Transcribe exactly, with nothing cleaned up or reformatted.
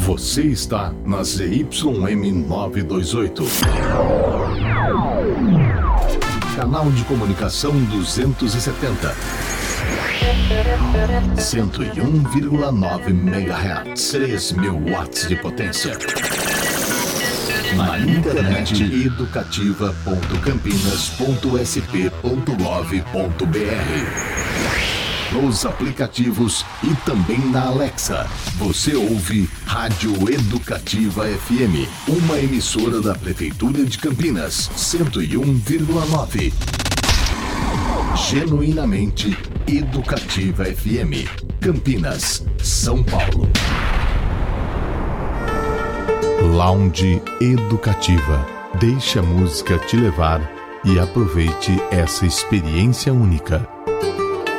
Você está na Z Y M novecentos e vinte e oito. Canal de comunicação duzentos e setenta. cento e um vírgula nove megahertz. três mil watts de potência. Na internet educativa ponto campinas ponto s p ponto gov ponto b r. Nos aplicativos e também na Alexa. Você ouve Rádio Educativa F M, uma emissora da Prefeitura de Campinas, cento e um vírgula nove. Genuinamente Educativa F M, Campinas, São Paulo. Lounge Educativa. Deixe a música te levar e aproveite essa experiência única.